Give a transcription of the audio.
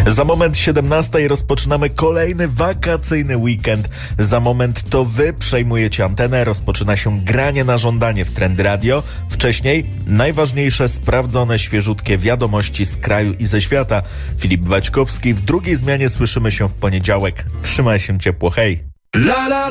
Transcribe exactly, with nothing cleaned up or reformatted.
Za moment siedemnastej rozpoczynamy kolejny wakacyjny weekend. Za moment to wy przejmujecie antenę, rozpoczyna się granie na żądanie w Trend Radio. Wcześniej najważniejsze, sprawdzone, świeżutkie wiadomości z kraju i ze świata. Filip Waćkowski, w drugiej zmianie słyszymy się w poniedziałek. Trzymaj się ciepło, hej! La, la.